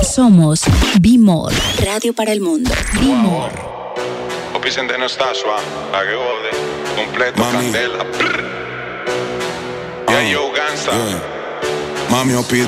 Somos B-More, radio para el mundo. B-More. Papi Centeno está suave, la que jode, completo, Mami. candela. Y yo, Gansa. Mami, Opi